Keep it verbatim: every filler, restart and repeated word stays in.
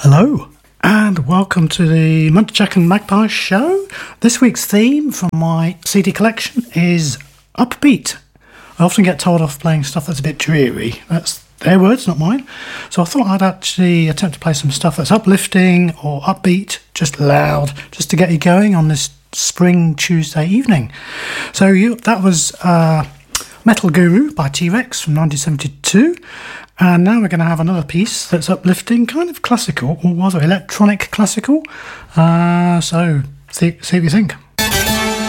Hello, and welcome to the Munchak and Magpie show. This week's theme from my C D collection is upbeat. I often get told off playing stuff that's a bit dreary. That's their words, not mine. So I thought I'd actually attempt to play some stuff that's uplifting or upbeat, just loud, just to get you going on this spring Tuesday evening. So you, that was uh, Metal Guru by T-Rex from nineteen seventy-two. And now we're going to have another piece that's uplifting, kind of classical, or rather electronic classical. Uh, so see, see what you think.